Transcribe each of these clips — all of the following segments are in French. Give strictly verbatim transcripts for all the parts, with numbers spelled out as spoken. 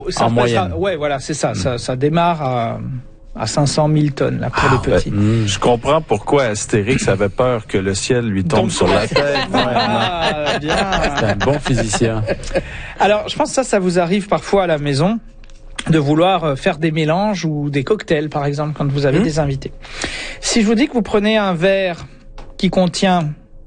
Ça en moyenne. Sera, ouais, voilà, c'est ça, mmh. ça. Ça démarre à, à cinq cent mille tonnes, là, pour ah, les petits. Ben, je comprends pourquoi Astérix avait peur que le ciel lui tombe Donc, sur la tête. Ah, bien. C'est un bon physicien. Alors, je pense que ça, ça vous arrive parfois à la maison, de vouloir faire des mélanges ou des cocktails, par exemple, quand vous avez mmh. des invités. Si je vous dis que vous prenez un verre qui contient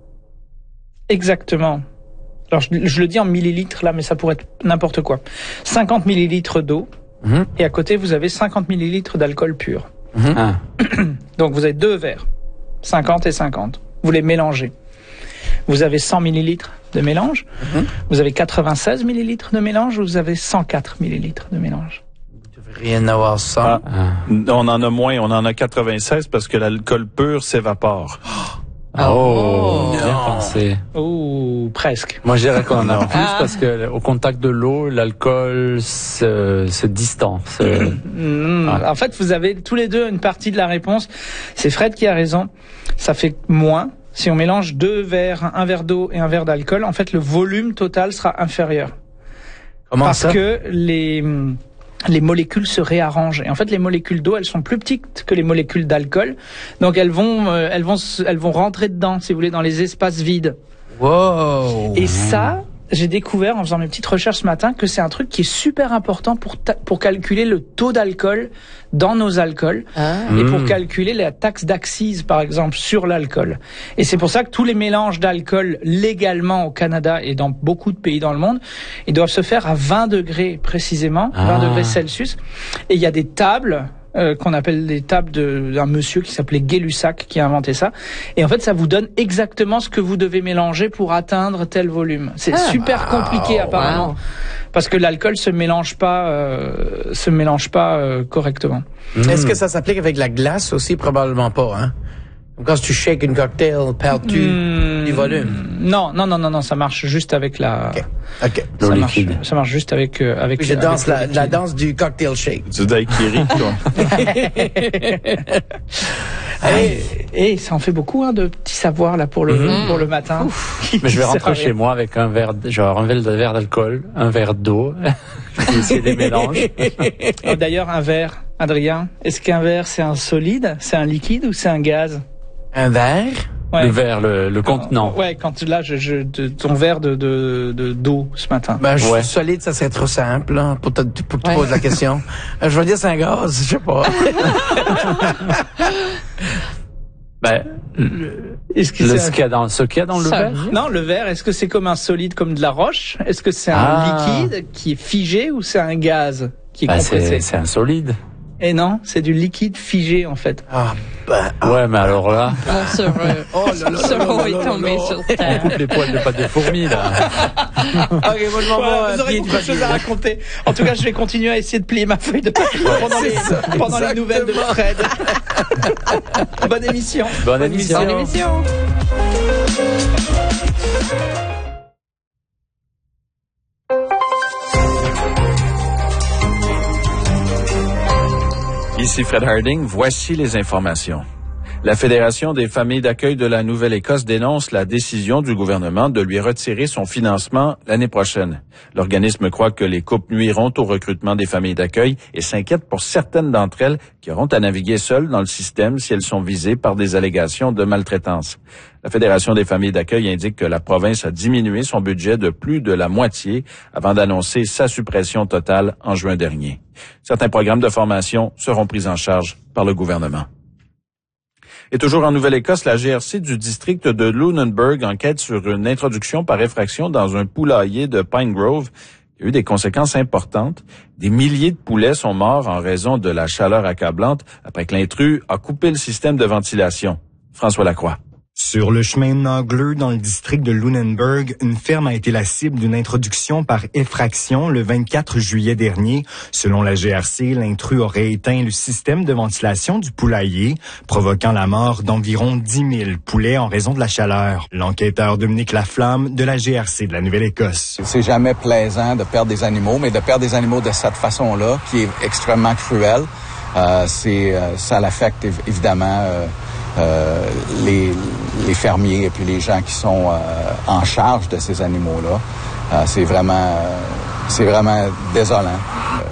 exactement, alors je, je le dis en millilitres là, mais ça pourrait être n'importe quoi, cinquante millilitres d'eau, mmh. et à côté vous avez cinquante millilitres d'alcool pur. Mmh. Ah. Donc vous avez deux verres, cinquante et cinquante. Vous les mélangez. Vous avez cent millilitres de mélange, mmh. vous avez quatre-vingt-seize millilitres de mélange, ou vous avez cent quatre millilitres de mélange. Rien à avoir ça. Ah. On en a moins, on en a quatre-vingt-seize parce que l'alcool pur s'évapore. Oh, oh bien non. pensé. Oh, presque. Moi, je dirais qu'on en a plus ah. parce que au contact de l'eau, l'alcool se, se distance. Mmh. Ah. En fait, vous avez tous les deux une partie de la réponse. C'est Fred qui a raison. Ça fait moins. Si on mélange deux verres, un verre d'eau et un verre d'alcool, en fait, le volume total sera inférieur. Comment parce ça? Parce que les les molécules se réarrangent. Et en fait, les molécules d'eau, elles sont plus petites que les molécules d'alcool. Donc, elles vont, euh, elles vont, elles vont rentrer dedans, si vous voulez, dans les espaces vides. Wow. Et ça, j'ai découvert en faisant mes petites recherches ce matin que c'est un truc qui est super important pour ta- pour calculer le taux d'alcool dans nos alcools ah. et pour calculer la taxe d'accise, par exemple, sur l'alcool. Et c'est pour ça que tous les mélanges d'alcool légalement au Canada et dans beaucoup de pays dans le monde, ils doivent se faire à vingt degrés précisément, ah. vingt degrés Celsius. Et il y a des tables Euh, qu'on appelle les tables de, d'un monsieur qui s'appelait Gay-Lussac qui a inventé ça. Et en fait, ça vous donne exactement ce que vous devez mélanger pour atteindre tel volume. C'est ah, super wow, compliqué apparemment, wow. parce que l'alcool se mélange pas, euh, se mélange pas euh, correctement. Mmh. Est-ce que ça s'applique avec la glace aussi? Probablement pas, hein? Quand tu shakes une cocktail, perds-tu mmh, du volume? Non, non, non, non, non, ça marche juste avec la. Ok. Ok. Ça marche, ça marche juste avec euh, avec. Je danse la, la danse du cocktail shake. Du daiquiri, toi. Et, et ça en fait beaucoup, hein, de petits savoirs là pour le mmh. pour le matin. Mais je vais rentrer chez moi avec un verre, genre un verre d'alcool, un verre d'eau. Je vais essayer des mélanges. Et d'ailleurs, un verre, Adrien, est-ce qu'un verre c'est un solide, c'est un liquide ou c'est un gaz? Un verre? Ouais. Le verre, le, le contenant. Alors, ouais, quand là, je, je, de, ton verre de, de, de, d'eau ce matin. Ben, je ouais. suis solide, ça serait trop simple, hein, pour te, pour te ouais. poser la question. Je vais dire c'est un gaz, je sais pas. ben, le, est-ce que le, c'est ce qu'il y a dans, ce qu'il y a dans le ça, verre? Non, le verre, est-ce que c'est comme un solide, comme de la roche? Est-ce que c'est un ah. liquide qui est figé ou c'est un gaz qui est ben, compressé? C'est, c'est un solide. Et non, c'est du liquide figé, en fait. Ah, ben. Ouais, mais alors là. On se re... oh là là. Se re est tombé sur terre. On coupe les poils de pâte de fourmi, là. Ok, moi, je m'en vais. Vous aurez beaucoup de choses à raconter. En tout cas, je vais continuer à essayer de plier ma feuille de papier ouais, pendant, les, ça, pendant les nouvelles de Fred. Bonne émission. Bonne, Bonne émission. Bonne émission. Ici Fred Harding, voici les informations. La Fédération des familles d'accueil de la Nouvelle-Écosse dénonce la décision du gouvernement de lui retirer son financement l'année prochaine. L'organisme croit que les coupes nuiront au recrutement des familles d'accueil et s'inquiète pour certaines d'entre elles qui auront à naviguer seules dans le système si elles sont visées par des allégations de maltraitance. La Fédération des familles d'accueil indique que la province a diminué son budget de plus de la moitié avant d'annoncer sa suppression totale en juin dernier. Certains programmes de formation seront pris en charge par le gouvernement. Et toujours en Nouvelle-Écosse, la G R C du district de Lunenburg enquête sur une introduction par effraction dans un poulailler de Pine Grove qui a eu des conséquences importantes. Des milliers de poulets sont morts en raison de la chaleur accablante après que l'intrus a coupé le système de ventilation. François Lacroix. Sur le chemin Nagleux, dans le district de Lunenburg, une ferme a été la cible d'une introduction par effraction le vingt-quatre juillet dernier. Selon la G R C, l'intrus aurait éteint le système de ventilation du poulailler, provoquant la mort d'environ dix mille poulets en raison de la chaleur. L'enquêteur Dominique Laflamme de la G R C de la Nouvelle-Écosse. C'est jamais plaisant de perdre des animaux, mais de perdre des animaux de cette façon-là, qui est extrêmement cruelle, euh, c'est, euh, ça l'affecte évidemment euh, Euh, les, les fermiers et puis les gens qui sont euh, en charge de ces animaux-là. Euh, c'est vraiment, euh, c'est vraiment désolant.